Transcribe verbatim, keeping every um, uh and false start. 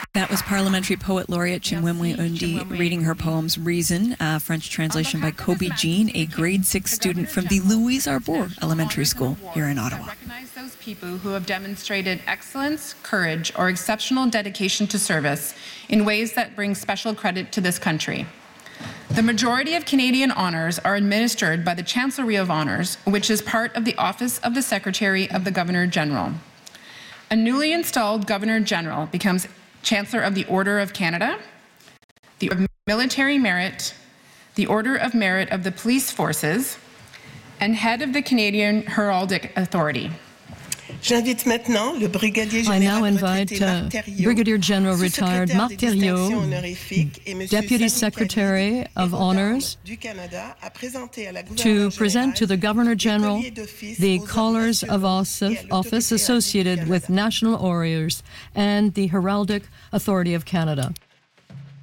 That was Parliamentary Poet Laureate Chinwemwe Undi reading her poems Reason, a French translation by Kobe Jean, a grade six student from the Louise Arbour Elementary School here in Ottawa. Recognize those people who have demonstrated excellence, courage, or exceptional dedication to service in ways that bring special credit to this country. The majority of Canadian honours are administered by the Chancellery of Honours, which is part of the Office of the Secretary of the Governor-General. A newly installed Governor-General becomes Chancellor of the Order of Canada, the Order of Military Merit, the Order of Merit of the Police Forces, and head of the Canadian Heraldic Authority. I now invite uh, Brigadier General retired Marc Thériault, Deputy Secretary of Honours, to present to the Governor-General the Collars of Office associated with National Orreors and the Heraldic Authority of Canada.